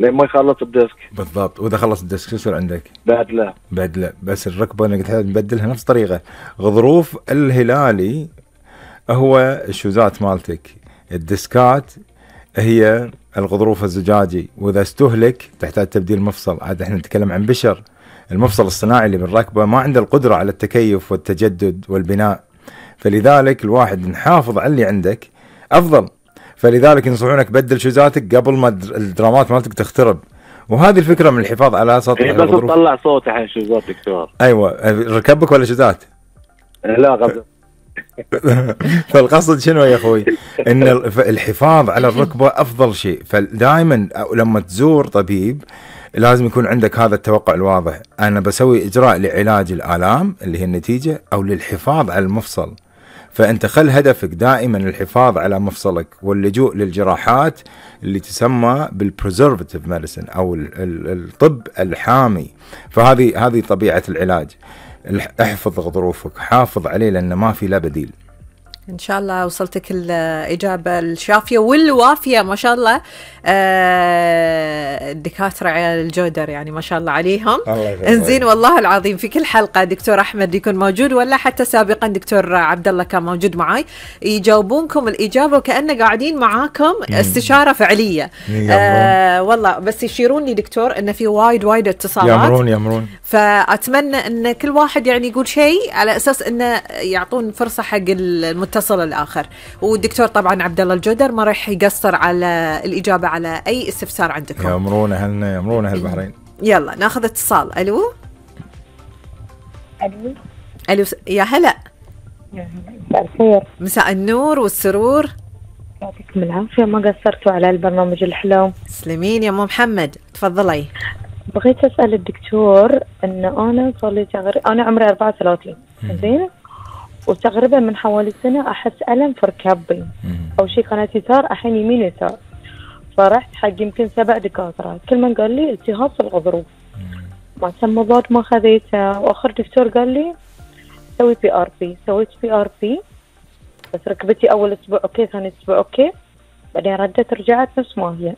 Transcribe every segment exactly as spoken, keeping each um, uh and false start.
لين ما يخلص الديسك. بالضبط. واذا خلص الديسك شو يصير عندك؟ بعد لا بعد لا. بس الركبه انك تحتاج نبدلها نفس الطريقه. غضروف الهلالي هو الشوزات مالتك، الديسكات هي الغضروف الزجاجي، واذا استهلك تحتاج تبديل مفصل. عاد احنا نتكلم عن بشر، المفصل الصناعي اللي بالركبه ما عنده القدره على التكيف والتجدد والبناء، فلذلك الواحد نحافظ على اللي عندك افضل. فلذلك ينصحونك بدل شوزاتك قبل ما الدرامات مالتك تخترب، وهذه الفكره من الحفاظ على سطح هي بس الغضروف. تطلع صوت الحين شوزات دكتور. ايوه ركبك ولا شوزات؟ لا غلط. فالقصد شنو يا اخوي؟ ان الحفاظ على الركبه افضل شيء. فدائما لما تزور طبيب لازم يكون عندك هذا التوقع الواضح، انا بسوي اجراء لعلاج الالام اللي هي النتيجه او للحفاظ على المفصل. فانت خل هدفك دائما الحفاظ على مفصلك واللجوء للجراحات اللي تسمى بالبريزرفاتيف ميديسن او الطب الحامي. فهذه هذه طبيعه العلاج. احفظ غضروفك، حافظ عليه لأنه ما في لا بديل. إن شاء الله وصلتك الإجابة الشافية والوافية ما شاء الله. آه الدكاترة الجودر يعني ما شاء الله عليهم. انزين والله العظيم في كل حلقة دكتور أحمد يكون موجود، ولا حتى سابقا دكتور عبد الله كان موجود معاي، يجاوبونكم الإجابة وكأنه قاعدين معاكم استشارة فعلية. آه والله بس يشيرون لي دكتور إن في وايد وايد اتصالات. يمرون يمرون. فأتمنى إن كل واحد يعني يقول شيء على أساس إنه يعطون فرصة حق المتصل الآخر. والدكتور طبعا عبد الله الجودر ما راح يقصر على الإجابة على أي استفسار عندكم. يمرون أهلنا، يمرون أهل البحرين. يلا ناخذ اتصال. ألو ألو ألو يا هلا. مساء الخير. مساء النور والسرور. يعطيكم العافية، ما قصرتوا على البرنامج الحلو. تسلمين يا أم محمد، تفضلي. بغيت أسأل الدكتور إن أنا صار لي تغري... أنا عمري أربعة وثلاثين زين، وتقريبا من حوالي سنة أحس ألم في ركبي، أو شيء كانت يسار الحين يمين يسار. فرحت حق يمكن سبع دكاترة، كل من قال لي التهاب في الغضروف، ما سمى مضاد ما خذيته، وآخر دكتور قال لي سوي بي آر بي. سويت بي آر بي بس ركبتي أول أسبوع أوكي، ثاني أسبوع أوكي، بعدين ردت رجعت نفس ما هي.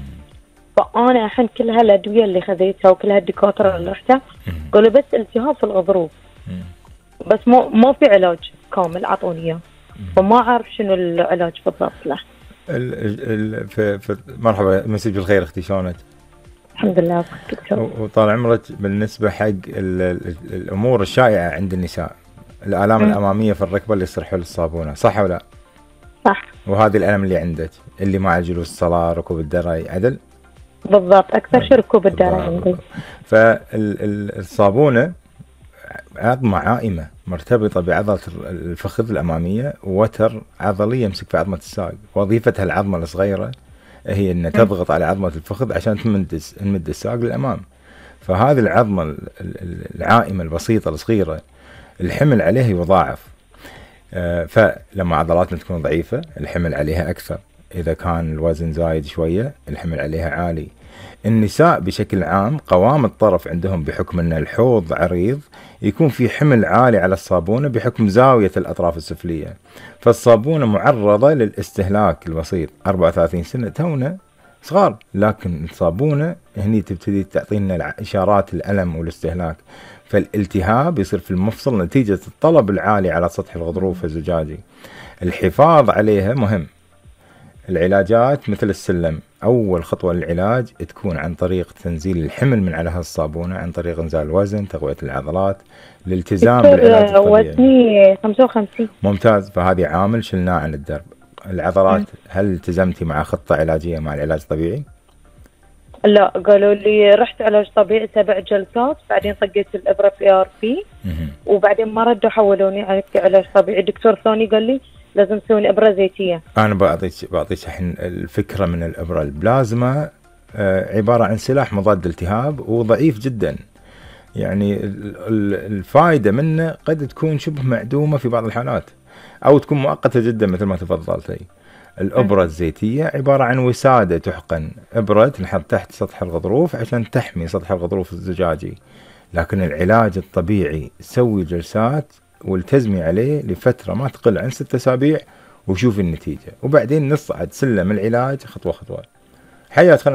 فأنا الحين كل هالأدوية اللي خذيتها وكل هالدكاترة اللي رحتها قالوا بس التهاب في الغضروف، بس مو ما في علاج كامل عطوني اياه، فما اعرف شنو العلاج بالضبط له. ال ال في, في مرحبا، مساك بالخير اختي، شلونك؟ الحمد لله دكتور. وطال عمرك. بالنسبه حق ال ال الامور الشائعه عند النساء، الالام م. الاماميه في الركبه اللي يصير حل الصابونه، صح ولا لا؟ صح. وهذه الالم اللي عندك اللي مع جلوس الصلاه، ركوب الدرج، عدل؟ بالضبط، اكثر شيء ركوب الدرج عندي. فالصابونه عظمة عائمة مرتبطة بعضلة الفخذ الأمامية، ووتر عضلي يمسك في عظمة الساق. وظيفتها العظمة الصغيرة هي أن تضغط على عظمة الفخذ عشان تمد تمد الساق للأمام. فهذه العظمة العائمة البسيطة الصغيرة الحمل عليها يضاعف. فلما عضلاتنا تكون ضعيفة الحمل عليها أكثر، إذا كان الوزن زايد شوية الحمل عليها عالي. النساء بشكل عام قوام الطرف عندهم بحكم أن الحوض عريض يكون في حمل عالي على الصابونة بحكم زاوية الأطراف السفلية، فالصابونة معرضة للاستهلاك البسيط. أربعة وثلاثين سنة تونا صغار، لكن الصابونة هني تبتدي تعطينا إشارات الألم والاستهلاك. فالالتهاب يصير في المفصل نتيجة الطلب العالي على سطح الغضروف الزجاجي. الحفاظ عليها مهم. العلاجات مثل السلم، أول خطوة للعلاج تكون عن طريق تنزيل الحمل من على هالصابونة، عن طريق إنزال الوزن، تقوية العضلات، الالتزام بالعلاج الطبيعي. وزني خمسة وخمسين. ممتاز، فهذه عامل شلناه عن الدرب. العضلات، هل التزمتي مع خطة علاجية مع العلاج الطبيعي؟ لا، قالوا لي رحت علاج طبيعي سبع جلسات، بعدين طقيت الإبرة بي آر بي، وبعدين ما ردوا حولوني على علاج طبيعي. الدكتور ثاني قال لي لازم تسوي إبرة زيتية. أنا بعطيك بعطيك الحين الفكرة من الإبرة. البلازما عبارة عن سلاح مضاد التهاب وضعيف جدا، يعني الفائدة منه قد تكون شبه معدومة في بعض الحالات، أو تكون مؤقتة جدا مثل ما تفضلتي. الإبرة الزيتية عبارة عن وسادة تحقن، إبرة تنحط تحت سطح الغضروف عشان تحمي سطح الغضروف الزجاجي. لكن العلاج الطبيعي سوي جلسات والتزمي عليه لفترة ما تقل عن ستة أسابيع وشوف النتيجة، وبعدين نصعد سلم العلاج خطوة خطوة. حياة.